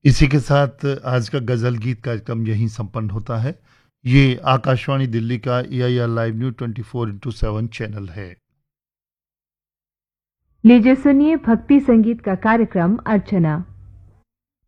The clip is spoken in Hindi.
इसी के साथ आज का गजल गीत कार्यक्रम यहीं संपन्न होता है। ये आकाशवाणी दिल्ली का एआईआर लाइव न्यूज 24/7 चैनल है। लीजिए सुनिए भक्ति संगीत का कार्यक्रम अर्चना।